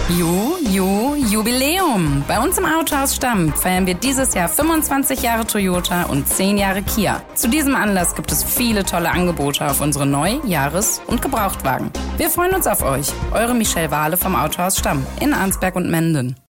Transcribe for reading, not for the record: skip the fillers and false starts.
Jubiläum! Bei uns im Autohaus Stamm feiern wir dieses Jahr 25 Jahre Toyota und 10 Jahre Kia. Zu diesem Anlass gibt es viele tolle Angebote auf unsere Neu-, Jahres- und Gebrauchtwagen. Wir freuen uns auf euch. Eure Michelle Wahle vom Autohaus Stamm in Arnsberg und Menden.